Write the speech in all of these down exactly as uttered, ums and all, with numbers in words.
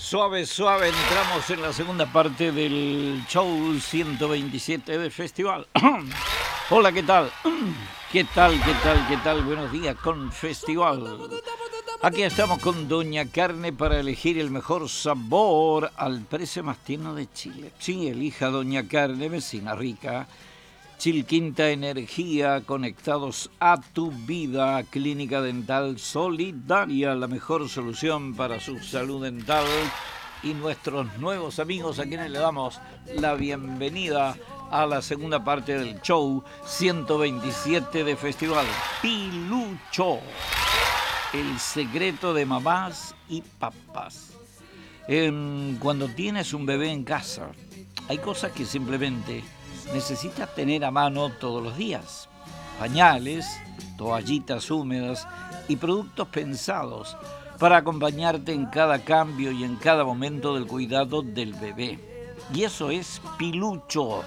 Suave, suave, entramos en la segunda parte del show ciento veintisiete de Festival. Hola, ¿qué tal? ¿Qué tal, qué tal, qué tal? Buenos días con Festival. Aquí estamos con Doña Carne para elegir el mejor sabor al precio más tierno de Chile. Sí, elija Doña Carne, vecina rica. Chilquinta Energía, conectados a tu vida. Clínica Dental Solidaria, la mejor solución para su salud dental. Y nuestros nuevos amigos a quienes le damos la bienvenida a la segunda parte del show ciento veintisiete de Festival. Pilucho, el secreto de mamás y papás. Eh, cuando tienes un bebé en casa, hay cosas que simplemente necesitas tener a mano todos los días. Pañales, toallitas húmedas y productos pensados para acompañarte en cada cambio y en cada momento del cuidado del bebé. Y eso es Pilucho,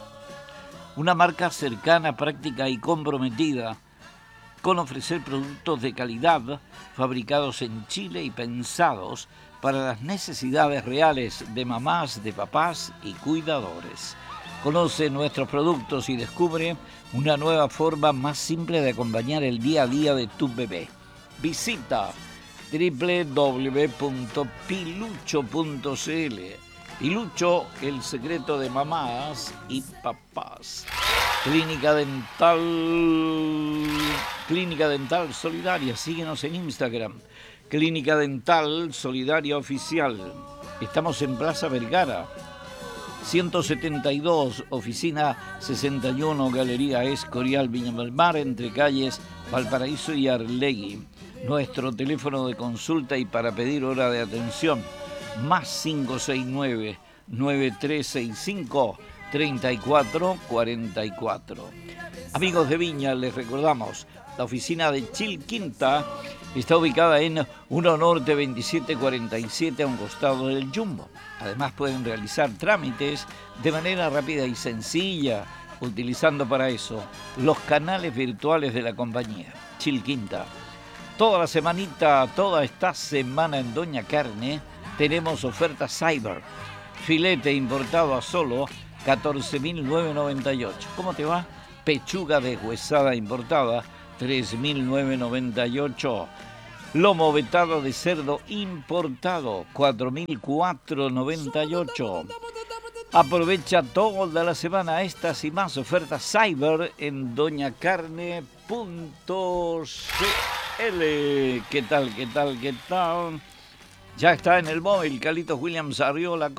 una marca cercana, práctica y comprometida con ofrecer productos de calidad fabricados en Chile y pensados para las necesidades reales de mamás, de papás y cuidadores. Conoce nuestros productos y descubre una nueva forma más simple de acompañar el día a día de tu bebé. Visita doble u doble u doble u punto pilucho punto c l. Pilucho, el secreto de mamás y papás. Clínica Dental, Clínica Dental Solidaria, síguenos en Instagram. Clínica Dental Solidaria Oficial. Estamos en Plaza Vergara, ciento setenta y dos, oficina sesenta y uno, Galería Escorial, Viña del Mar, entre calles Valparaíso y Arlegui. Nuestro teléfono de consulta y para pedir hora de atención, más cinco seis nueve, nueve tres seis cinco, tres cuatro cuatro cuatro. Amigos de Viña, les recordamos, la oficina de Chilquinta está ubicada en uno Norte veintisiete cuarenta y siete, a un costado del Jumbo. Además pueden realizar trámites de manera rápida y sencilla, utilizando para eso los canales virtuales de la compañía. Chilquinta. Toda la semanita, toda esta semana en Doña Carne, tenemos ofertas Cyber. Filete importado a solo catorce mil novecientos noventa y ocho. ¿Cómo te va? Pechuga deshuesada importada, tres mil novecientos noventa y ocho. Lomo vetado de cerdo importado, cuatro mil cuatrocientos noventa y ocho. Aprovecha toda la semana estas y más ofertas Cyber en doña carne punto c l. ¿Qué tal, qué tal, qué tal? Ya está en el móvil Carlitos Williams Arriola.